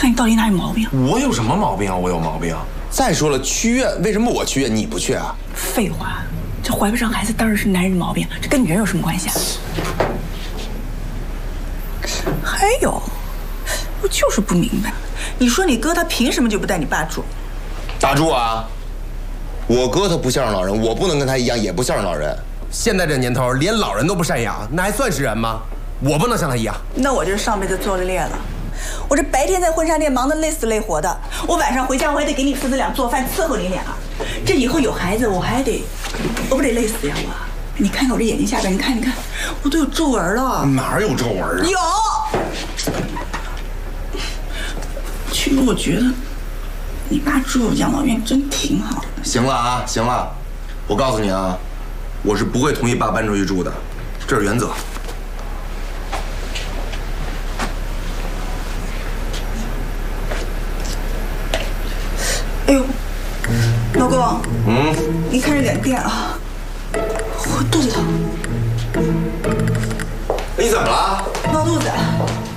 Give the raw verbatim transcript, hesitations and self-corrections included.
看你到底哪有毛病。 我有什么毛病啊？我有毛病。 再说了，去院为什么我去院你不去啊？ 废话，这怀不上孩子当然是男人的毛病，这跟女人有什么关系啊？还有，我就是不明白，你说你哥他凭什么就不带你爸住？ 打住啊！我哥他不孝顺老人，我不能跟他一样，也不孝顺老人。 现在这年头，连老人都不赡养，那还算是人吗？我不能像他一样。 那我就是上辈子做了孽了。我这白天在婚纱店忙得累死累活的，我晚上回家我还得给你父子俩做饭伺候你俩。这以后有孩子我还得，我不得累死呀我！你看看我这眼睛下边，你看你看，我都有皱纹了。 哪有皱纹啊？ 有。其实我觉得，你爸住养老院真挺好的。 行了啊，行了，我告诉你啊，我是不会同意爸搬出去住的，这是原则。 哎呦，老公，嗯，你看着点电啊，我肚子疼。 你怎么了？ 闹肚子。